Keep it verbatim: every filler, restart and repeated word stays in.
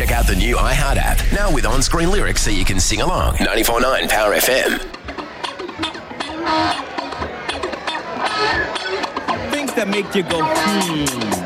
Check out the new iHeart app, now with on-screen lyrics so you can sing along. ninety-four point nine Power F M. Things that make you go, hmm.